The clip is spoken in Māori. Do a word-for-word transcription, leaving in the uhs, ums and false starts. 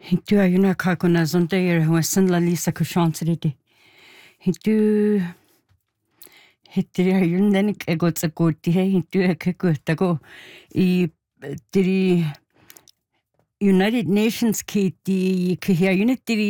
Hintu ayuna kakuna zonda yer huasan la lisa kushansridi. Hintu hitri ayun denik egots akuti he hintu ekekutago i tiri United Nations ki ti ki ayun tiri